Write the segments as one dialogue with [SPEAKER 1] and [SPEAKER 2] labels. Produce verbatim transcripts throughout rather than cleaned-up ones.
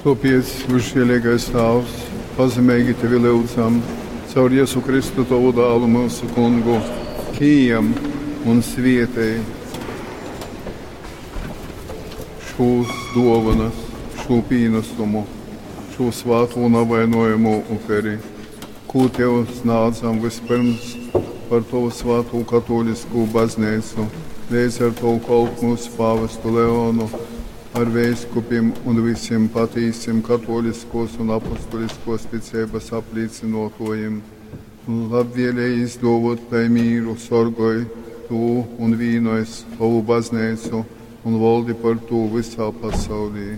[SPEAKER 1] Topies, visžēlīgais Tēvs, pazemīgi Tevi lūdzam, caur Jēzu Kristu Tavu dēlu mūsu kungu, Kijam un svietēji šos dovanas, šo pīnesumu, šo svāto navainojumu uperi, ko Tev snādzam vispirms par Tavu svāto katolisku baznīcu, reiz ar Tavu kalpu mūsu pāvestu Leonu, ar vēskupiem un visiem patīsim katoliskos un apostoliskos ticības aplīcinotājiem. Labvēlēji izdovot tai mīru, sorgoj Tu un vīnojas Tavu baznīcu un valdi par to visā pasaulī.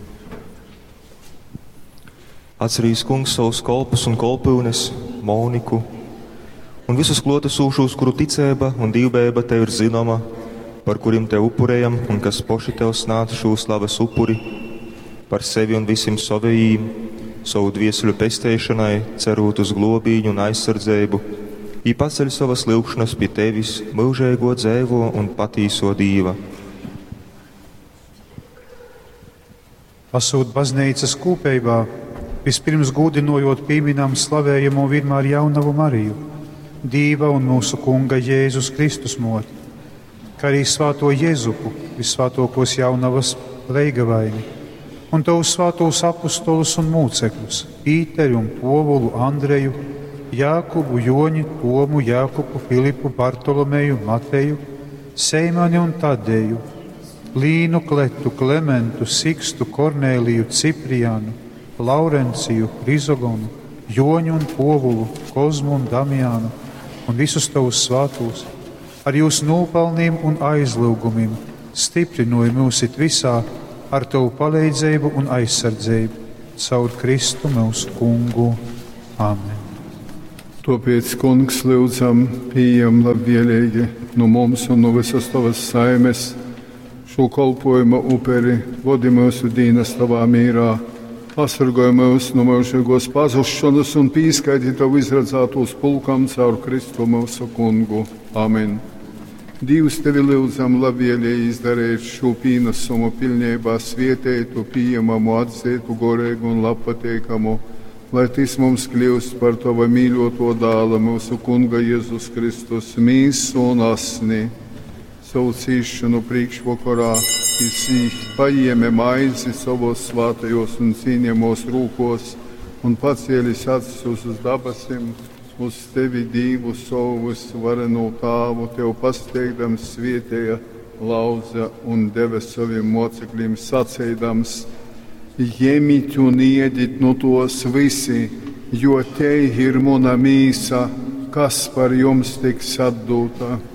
[SPEAKER 2] Atcerīs kungs savus kolpus un kolpūnes, Moniku, un visus klātesošos, kuru ticība un dievbijība Tev ir zināma, par kuriem Tev upurējam un kas poši Tev snāca šo slavas upuri, par sevi un visiem savējiem, savu dviesuļu pestēšanai, cerot uz globīņu un aizsardzību, i paceļ savas lūgšanas pie Tevis, mūžēgo dzēvo un patīso Dīva.
[SPEAKER 3] Pasūt baznīcas kūpējībā, vispirms gūdinojot pieminam slavējamo vienmēr jaunavu Mariju, Dīva un mūsu kunga Jēzus Kristus moti, kā arī svāto Jēzupu, visvātokos jaunavas leigavaini, un Tavus svātos apostolus un mūcekļus, Pīteri un Povulu, Andreju, Jākubu, Joņu, Tomu, Jākubu, Filipu, Bartolomeju, Mateju, Seimani un Tadeju, Līnu, Kletu, Klementu, Sikstu, Kornēliju, Cipriānu, Laurenciju, Krizogonu, Joņu un Povulu, Kozmu un Damjānu, un visus Tavus svātos, ar jūsu nopelniem un aizlūgumiem, stiprinoja mūsit visā ar Tavu palīdzību un aizsardzību, caur Kristu mūsu kungu. Amen.
[SPEAKER 1] Tāpēc, kungs, lūdzam, pieejam labvēlīgi no mums un no visas Tavas saimes, šo kalpojuma uperi, vodi mūsu dīnas Tavā mīrā, pasargāj mūs no mūžīgos pazušanas un pīskaidi Tavu izredzētos pulkam caur Kristu mūsu kungu. Amen. Dievs, Tevi lūdzam labvēlīgi izdarīt šo pīnesumu pilnībā svietētu, pieejamamu, atzītu, gorīgu un labpateikamu, lai tis mums kļūst par Tava mīļoto dēla, mūsu kunga Jēzus Kristus, mīsu un asni. Savu cīšanu priekšvakarā izsīk paņēma maizi savos svātajos un cīņamos rūkos un pacēlis acis uz dabasim, uz Tevi Dievu savu visvareno Tēvu, Tev pasteigdams svietēja lauza un deva saviem mocekļiem sacēdams: Ņemiet un ēdiet no tos visi, jo te ir mana mīsa, kas par jums tiks atdota.